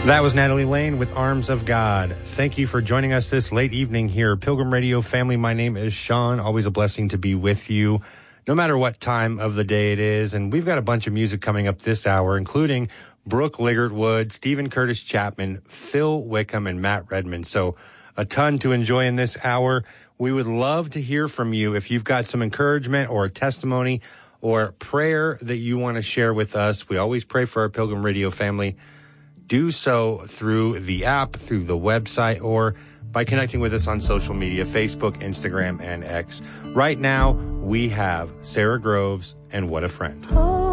That was Natalie Lane with Arms of God. Thank you for joining us this late evening here. Pilgrim Radio family, my name is Sean. Always a blessing to be with you, no matter what time of the day it is. And we've got a bunch of music coming up this hour, including Brooke Liggett-Wood, Stephen Curtis Chapman, Phil Wickham, and Matt Redman. So a ton to enjoy in this hour. We would love to hear from you if you've got some encouragement or a testimony or prayer that you want to share with us. We always pray for our Pilgrim Radio family. Do so through the app, through the website, or by connecting with us on social media, Facebook, Instagram, and X. Right now, we have Sarah Groves and What a Friend.